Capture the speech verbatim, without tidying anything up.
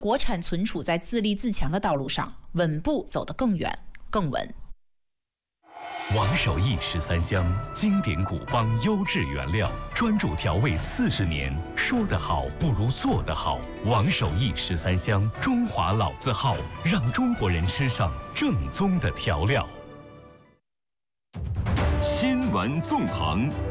国产存储在自立自强的道路上稳步走得更远更稳。 王守义十三香，经典古方优质原料，专注调味四十年，说得好不如做得好。王守义十三香，中华老字号，让中国人吃上正宗的调料。 新闻纵横。